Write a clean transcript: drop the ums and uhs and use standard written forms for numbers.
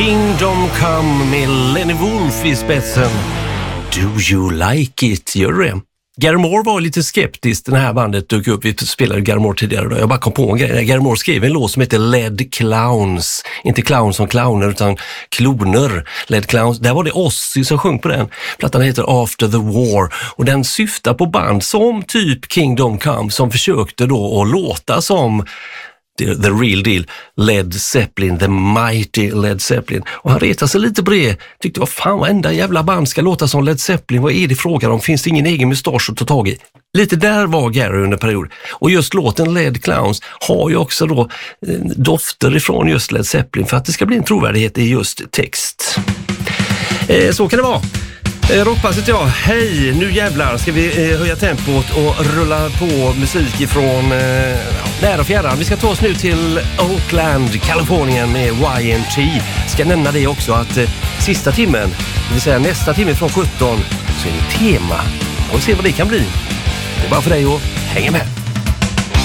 Kingdom Come med Lenny Wolf i spetsen. Do you like it? Gör det? Gary Moore var lite skeptisk. Den här bandet dök upp. Vi spelade Gary Moore tidigare då. Jag bara kom på en grej. Gary Moore skrev en låt som heter Led Clowns. Inte clowns som clowner utan kloner. Led Clowns. Där var det Ozzy som sjöng på den. Plattan heter After the War. Och den syftar på band som typ Kingdom Come som försökte då att låta som The Real Deal, Led Zeppelin, The Mighty Led Zeppelin. Och han retade sig lite på det. Tyckte, vad fan, varenda jävla band ska låta som Led Zeppelin. Vad är det frågan om? Finns det ingen egen mustasch att ta tag i? Lite där var Gary under period. Och just låten Led Clowns har ju också då dofter ifrån just Led Zeppelin för att det ska bli en trovärdighet i just text. Så kan det vara. Rockpasset, ja. Hej, nu jävlar ska vi höja tempot och rulla på musik ifrån nära och fjärran. Vi ska ta oss nu till Oakland, Kalifornien med YNT. Ska nämna det också att sista timmen, det vill säga nästa timme från 17, så är det tema. Och vi ser vad det kan bli. Det är bara för dig att hänga med.